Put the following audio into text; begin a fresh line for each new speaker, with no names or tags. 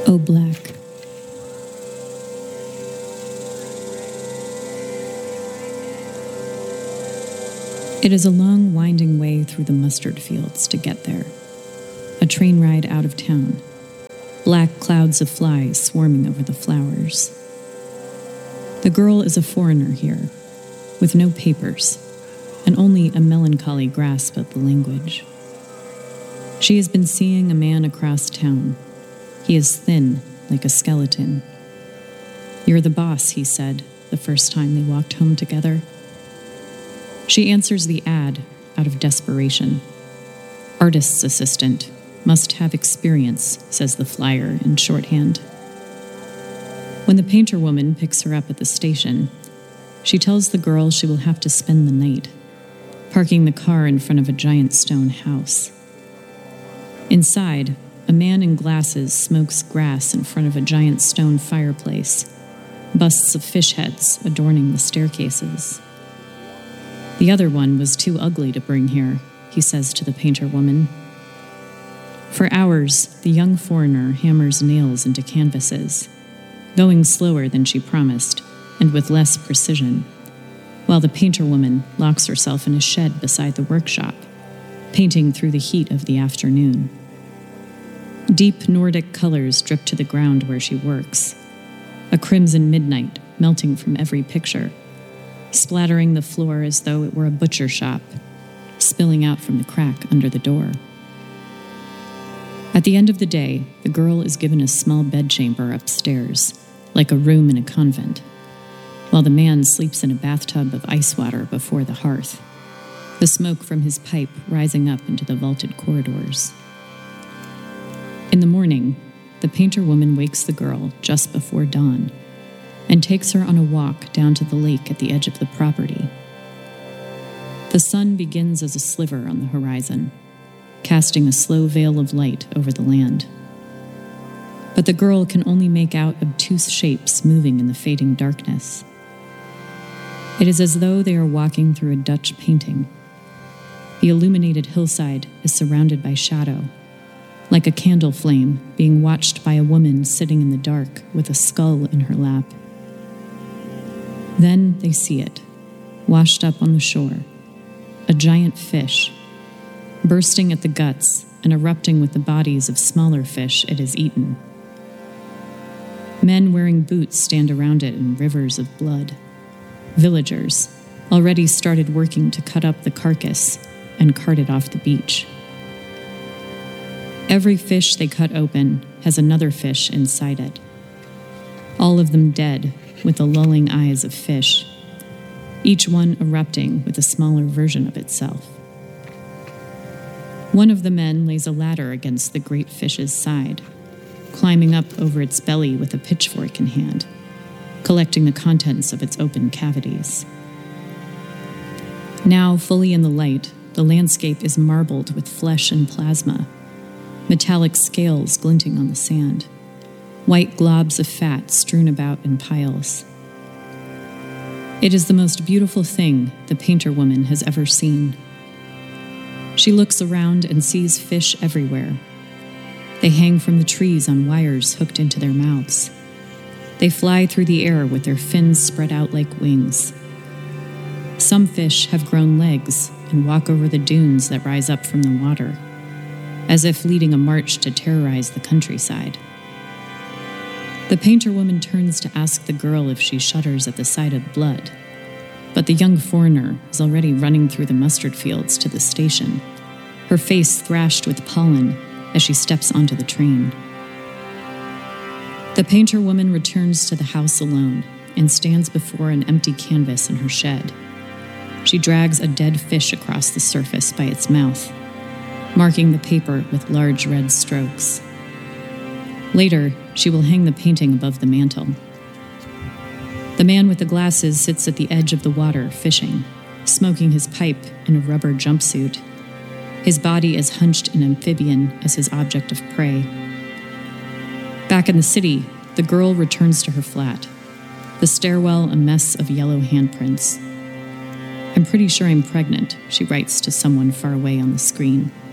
Oh, Black. It is a long, winding way through the mustard fields to get there. A train ride out of town. Black clouds of flies swarming over the flowers. The girl is a foreigner here, with no papers, and only a melancholy grasp of the language. She has been seeing a man across town. He is thin, like a skeleton. "You're the boss," he said, the first time they walked home together. She answers the ad out of desperation. "Artist's assistant, must have experience," says the flyer in shorthand. When the painter woman picks her up at the station, she tells the girl she will have to spend the night, parking the car in front of a giant stone house. Inside, a man in glasses smokes grass in front of a giant stone fireplace, busts of fish heads adorning the staircases. "The other one was too ugly to bring here," he says to the painter woman. For hours, the young foreigner hammers nails into canvases, going slower than she promised and with less precision, while the painter woman locks herself in a shed beside the workshop, painting through the heat of the afternoon. Deep Nordic colors drip to the ground where she works, a crimson midnight melting from every picture, splattering the floor as though it were a butcher shop, spilling out from the crack under the door. At the end of the day, the girl is given a small bedchamber upstairs, like a room in a convent, while the man sleeps in a bathtub of ice water before the hearth, the smoke from his pipe rising up into the vaulted corridors. In the morning, the painter woman wakes the girl just before dawn and takes her on a walk down to the lake at the edge of the property. The sun begins as a sliver on the horizon, casting a slow veil of light over the land. But the girl can only make out obtuse shapes moving in the fading darkness. It is as though they are walking through a Dutch painting. The illuminated hillside is surrounded by shadow, like a candle flame being watched by a woman sitting in the dark with a skull in her lap. Then they see it, washed up on the shore, a giant fish, bursting at the guts and erupting with the bodies of smaller fish it has eaten. Men wearing boots stand around it in rivers of blood. Villagers already started working to cut up the carcass and cart it off the beach. Every fish they cut open has another fish inside it. All of them dead, with the lulling eyes of fish, each one erupting with a smaller version of itself. One of the men lays a ladder against the great fish's side, climbing up over its belly with a pitchfork in hand, collecting the contents of its open cavities. Now, fully in the light, the landscape is marbled with flesh and plasma, metallic scales glinting on the sand, white globs of fat strewn about in piles. It is the most beautiful thing the painter woman has ever seen. She looks around and sees fish everywhere. They hang from the trees on wires hooked into their mouths. They fly through the air with their fins spread out like wings. Some fish have grown legs and walk over the dunes that rise up from the water, as if leading a march to terrorize the countryside. The painter woman turns to ask the girl if she shudders at the sight of blood, but the young foreigner is already running through the mustard fields to the station, her face thrashed with pollen as she steps onto the train. The painter woman returns to the house alone and stands before an empty canvas in her shed. She drags a dead fish across the surface by its mouth, marking the paper with large red strokes. Later, she will hang the painting above the mantel. The man with the glasses sits at the edge of the water, fishing, smoking his pipe in a rubber jumpsuit, his body as hunched and amphibian as his object of prey. Back in the city, the girl returns to her flat, the stairwell a mess of yellow handprints. "I'm pretty sure I'm pregnant," she writes to someone far away on the screen.